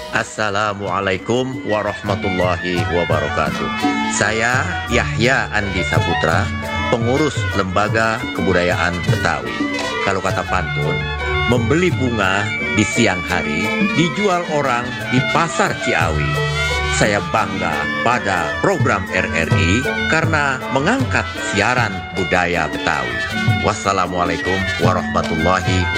Assalamualaikum warahmatullahi wabarakatuh. Saya Yahya Andi Saputra, pengurus Lembaga Kebudayaan Betawi. Kalau kata pantun, membeli bunga di siang hari, dijual orang di pasar Ciawi. Saya bangga pada program RRI karena mengangkat siaran budaya Betawi. Wassalamualaikum warahmatullahi wabarakatuh.